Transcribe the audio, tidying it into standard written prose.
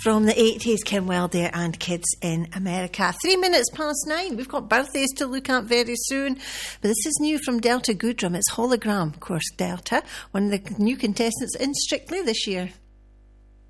From the 80s, Kim Wilde and Kids in America. 3 minutes past 9. We've got birthdays to look at very soon. But this is new from Delta Goodrum. It's Hologram, of course, Delta. One of the new contestants in Strictly this year.